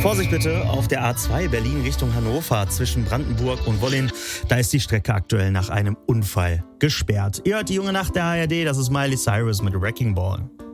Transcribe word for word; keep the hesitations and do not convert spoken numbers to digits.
Vorsicht bitte, auf der A zwei Berlin Richtung Hannover zwischen Brandenburg und Wollin. Da ist die Strecke aktuell nach einem Unfall gesperrt. Ihr hört die junge Nacht der A R D, das ist Miley Cyrus mit Wrecking Ball.